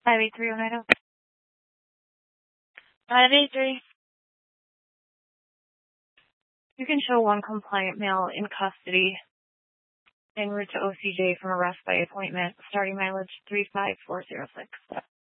583-090. 583. You can show one compliant male in custody en route to OCJ from arrest by appointment. Starting mileage 35406.